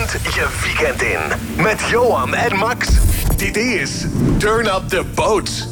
ochtend je weekend in. Met Johan en Max. Dit is Turn Up The Boat.